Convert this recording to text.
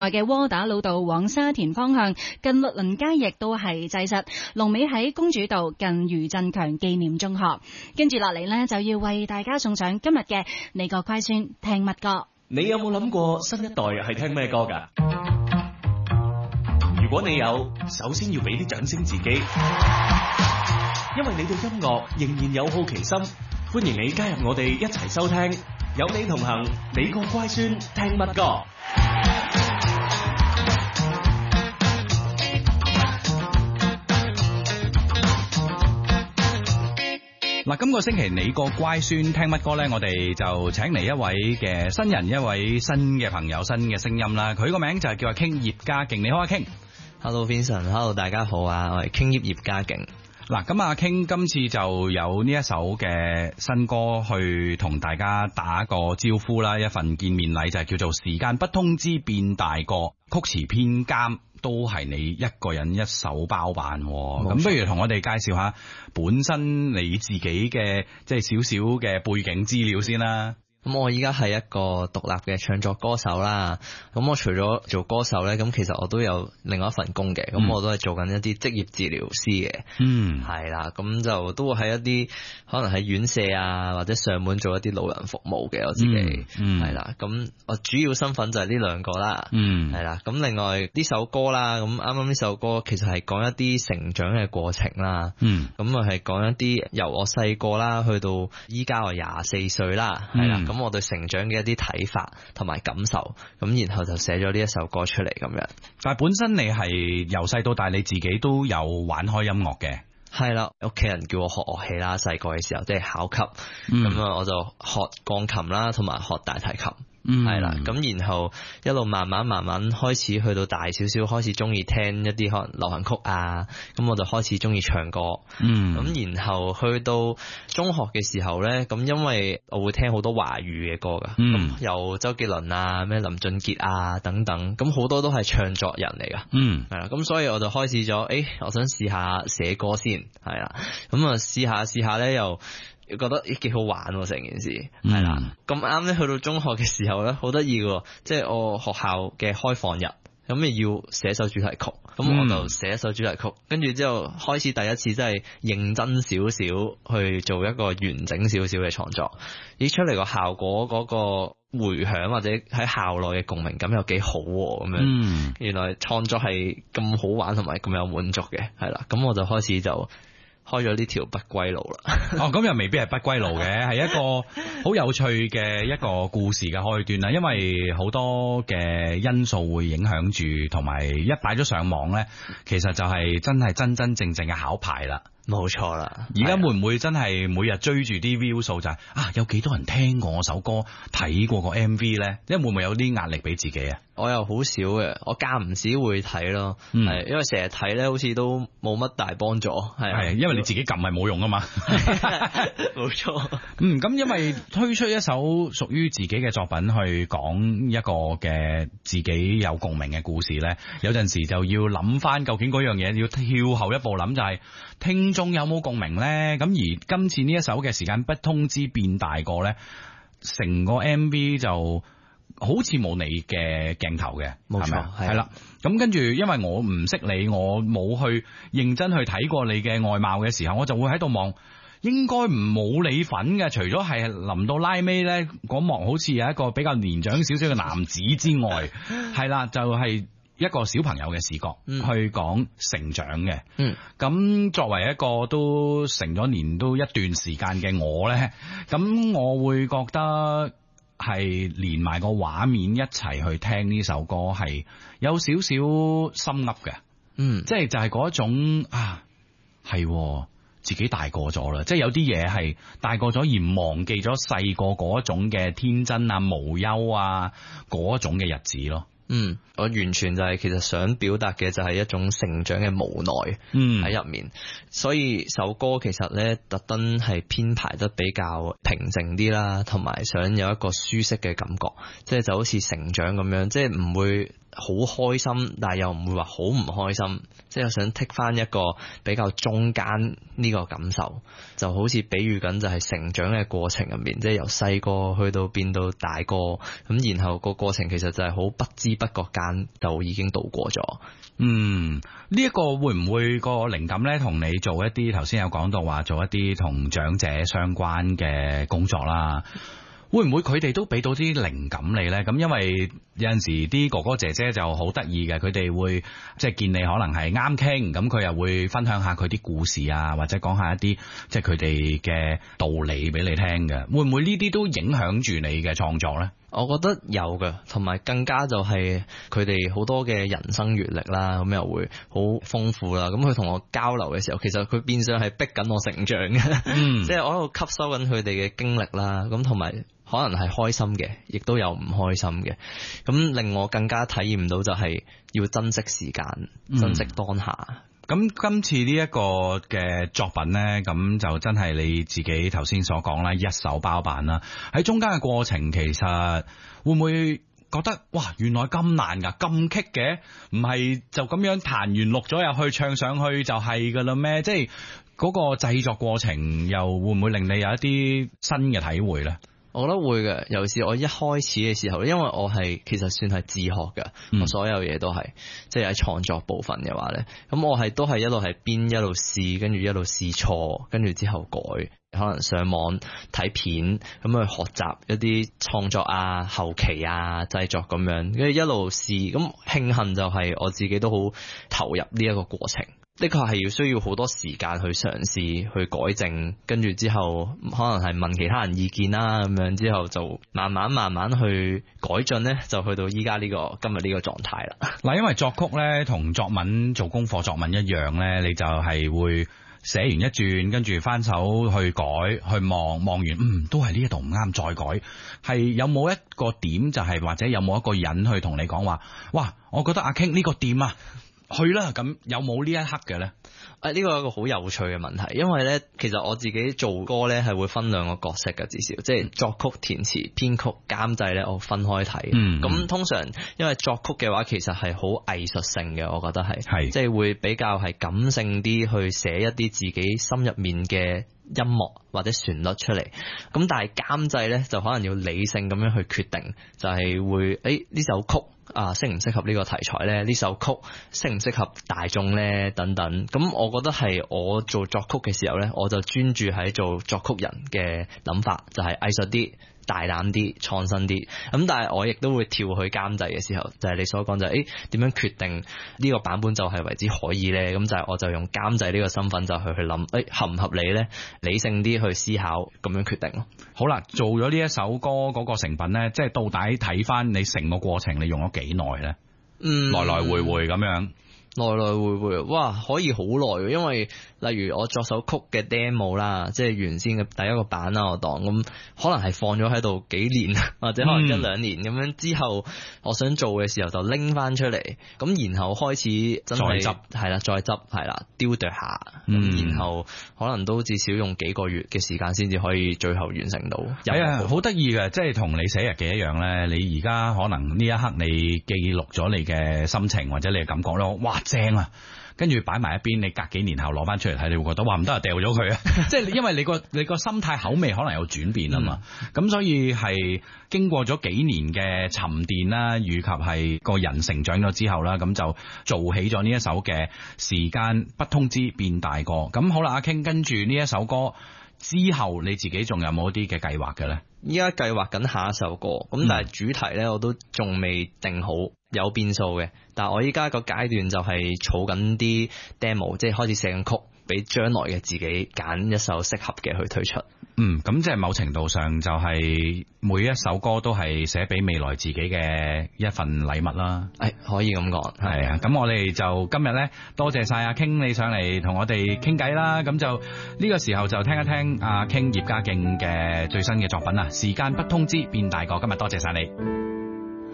嘅窩打老道往沙田方向近律倫街亦都係擠塞，龍尾喺公主道近余振強紀念中學。跟住落嚟呢，就要為大家送上今日嘅你個乖孫聽乜歌。 你有冇諗過新一代係聽咩歌㗎？如果你有，首先要俾啲掌聲自己，因為你對音樂仍然有好奇心。歡迎你加入我哋一齊收聽，有你同行，你個乖孫聽乜歌？ 嗱，今個星期你個乖孫聽乜歌呢？我哋就請嚟一位嘅新人，一位新嘅朋友，新嘅聲音啦。佢個名就係叫阿 King 葉家勁。你好，阿 King。Hello Vincent，Hello 大家好啊，我係 King 葉家勁。 嗱，咁阿 King 今次就有呢一首嘅新歌去同大家打個招呼啦，一份見面禮就係叫做時間不通知變大個，曲詞編監都係你一個人一手包辦。咁不如同我哋介紹下本身你自己嘅即係少少嘅背景資料先啦。 咁我依家係一個獨立嘅唱作歌手啦。咁我除咗做歌手呢，咁其實我都有另外一份工嘅。咁我都係做緊一啲職業治療師嘅。係啦。咁就都會喺一啲可能喺院舍啊，或者上門做一啲老人服務嘅我自己。係啦。咁我主要身份就係呢兩個啦。係啦。咁另外呢首歌啦，咁啱啱呢首歌其實係講一啲成長嘅過程啦。咁啊係講一啲由我細個啦，去到依家我24歲啦。係啦。咁我對成長嘅一啲睇法同埋感受，咁然後就寫咗呢一首歌出嚟咁樣。 但係本身你係由細到大你自己都有玩開音樂嘅。 係啦，屋企人叫我學樂器啦，細個嘅時候即係考級，咁啊我就學鋼琴啦，同埋學大提琴。係啦，咁然後一路慢慢開始去到大少少，開始中意聽一啲可能流行曲啊，咁我就開始中意唱歌。咁然後去到中學嘅時候呢，咁因為我會聽好多華語嘅歌噶，咁有周杰倫啊、咩林俊傑啊等等，咁好多都係唱作人嚟噶。係啦，咁所以我就開始咗，我想試下寫歌先，係啦，咁啊試下呢又覺得幾好玩喎，成件事係啦。咁啱咧，去到中學嘅時候咧，好得意嘅，即係我學校嘅開放日，咁咪要寫首主題曲，咁我就寫一首主題曲，跟住之後開始第一次真係認真少少去做一個完整少少嘅創作，出嚟個效果嗰個回響或者喺校內嘅共鳴感又幾好咁樣。原來創作係咁好玩同埋咁有滿足嘅，係啦。咁我就開始就開咗呢條不歸路啦。 咁又未必係不歸路嘅，係一個好有趣嘅一個故事嘅開端啦。因為好多嘅因素會影響住，同埋一擺咗上網呢，其實就係真正嘅考牌啦。 冇錯啦。 而家會唔會真係每日追住啲 view 數就係有幾多人聽過我首歌，睇過個 MV 呢？因為會唔會有啲壓力俾自己啊？ 我又好少嘅，我間唔時會睇咯。係因為成日睇呢，好似都冇乜大幫助。係因為你自己撳係冇用啊嘛。 冇錯。 咁因為推出一首屬於自己嘅作品去講一個嘅自己有共鳴嘅故事呢，有陣時就要諗翻究竟嗰樣嘢，要跳後一步諗，就係聽眾有冇共鳴呢？咁而今次呢一首嘅時間不通知變大個呢，成個 MV 就好似冇你嘅鏡頭嘅， 冇錯， 係啦。咁跟住，因為我唔識你，我冇去認真去睇過你嘅外貌嘅時候，我就會喺度望，應該唔冇你份嘅，除咗係臨到拉尾呢嗰幕，好似有一個比較年長少少嘅男子之外，係啦，就係一個小朋友嘅視角去講成長嘅。咁作為一個都成咗年都一段時間嘅我呢，咁我會覺得係連埋個畫面一齊去聽呢首歌，係有少少心噏嘅。即係就係嗰一種係自己大個咗啦，即係有啲嘢係大個咗而忘記咗細個嗰種嘅天真啊、無憂啊嗰種嘅日子咯。 我完全就係其實想表達嘅就係一種成長嘅無奈喺入面，所以首歌其實呢特登係編排得比較平靜啲啦，同埋想有一個舒適嘅感覺，即係就好似成長咁樣，即係唔會好開心，但係又唔會話好唔開心，即係想剔翻一個比較中間呢個感受，就好似比喻緊就係成長嘅過程入面，即係由細個去到變到大個，咁然後個過程其實就係好不知不覺間就已經度過咗。 呢一個會唔會個靈感呢？同你做一啲頭先有講到話做一啲同長者相關嘅工作啦？會唔會佢哋都俾到啲靈感你呢？咁因為有陣時啲哥哥姐姐就好得意嘅，佢哋會即係見你可能係啱傾，咁佢又會分享下佢啲故事啊，或者講下一啲即係佢哋嘅道理俾你聽嘅。會唔會呢啲都影響住你嘅創作呢？ 我覺得有嘅，同埋更加就係佢哋好多嘅人生閱歷啦，咁又會好豐富啦。咁佢同我交流嘅時候，其實佢變相係逼緊我成長嘅，即係我喺度吸收緊佢哋嘅經歷啦。咁同埋可能係開心嘅，亦都有唔開心嘅。咁令我更加體驗到就係要珍惜時間，珍惜當下。 咁今次呢一個嘅作品呢，咁就真係你自己頭先所講啦，一手包辦啦。喺中間嘅過程，其實會唔會覺得哇，原來咁難㗎，咁棘嘅？唔係就咁樣彈完錄咗入去唱上去就係㗎啦咩？即係嗰個製作過程又會唔會令你有一啲新嘅體會呢？ 我覺得會嘅，尤其是我一開始嘅時候，因為我係其實算係自學嘅，我所有嘢都係即係喺創作部分嘅話咧，咁我都係一路係邊一路試，跟住一路試錯，跟住之後改，可能上網睇片咁去學習一啲創作啊、後期啊、製作咁樣，跟住一路試，咁慶幸就係我自己都好投入呢一個過程。的確係要需要好多時間去嘗試去改正，跟住之後可能係問其他人意見啦，咁樣之後就慢慢去改進呢，就去到依家今日呢個狀態啦。 嗱，因為作曲呢同作文做功課作文一樣呢，你就係會寫完一轉，跟住翻手去改，去望完，都係呢一度唔啱，再改。係有冇一個點就係或者有冇一個人去同你講話，哇，我覺得阿 King 呢個點啊？去啦，咁有冇呢一刻嘅咧？ 呢個係一個好有趣嘅問題，因為咧，其實我自己做歌咧係會分兩個角色嘅，至少即係作曲、填詞、編曲、監製咧，我分開睇。咁通常因為作曲嘅話，其實係好藝術性嘅，我覺得係，即係會比較係感性啲去寫一啲自己心入面嘅音樂或者旋律出嚟，咁但係監製咧就可能要理性咁樣去決定，就係會呢首曲適唔適合呢個題材咧？呢首曲適唔適合大眾咧？等等。咁我覺得係我做作曲嘅時候咧，我就專注喺做作曲人嘅諗法，就係藝術啲、大膽啲、創新啲。咁但係我亦都會跳去監製嘅時候，就係你所講就係點樣決定呢個版本就係為之可以咧？咁就係我就用監製呢個身份就去諗合唔合理咧？理性啲去思考，咁樣決定咯。 好啦，做咗呢一首歌嗰個成品咧，即係到底睇翻你成個過程，你用咗幾耐咧？來來回回咁樣。 來來回回，哇，可以好耐，因為例如我作首曲嘅 demo 啦，即係原先嘅第一個版啦，我當咁可能係放咗喺度幾年，或者可能一兩年咁樣，之後我想做嘅時候就拎翻出嚟，咁然後開始真係再執係啦，雕琢下，咁然後可能都至少用幾個月嘅時間先至可以最後完成到。 係啊，好得意嘅，即係同你寫日記一樣咧。你而家可能呢一刻你記錄咗你嘅心情或者你嘅感覺咯，哇！正啊，跟住擺埋一邊，你隔幾年後攞翻出嚟睇，你會覺得哇，唔得啊，掉咗佢啊！即係因為你個心態口味可能有轉變啊嘛，咁所以係經過咗幾年嘅沉澱啦，以及係個人成長咗之後啦，咁就做起咗呢一首嘅時間不通知變大個。咁好啦，阿 King 跟住呢一首歌之後，你自己仲有冇啲嘅計劃嘅咧？ 依家計劃緊下一首歌，咁但係主題咧我都仲未定好，有變數嘅。但係我依家個階段就係儲緊啲 demo， 即係開始寫緊曲，俾將來嘅自己揀一首適合嘅去推出。 咁即係某程度上就係每一首歌都係寫俾未來自己嘅一份禮物啦。 可以咁講。 係啊，咁我哋就今日咧多謝晒阿 King 你上嚟同我哋傾偈啦。咁就呢個時候就聽一聽阿 King 葉家勁嘅最新嘅作品啊，時間不通知變大個。今日多謝晒你。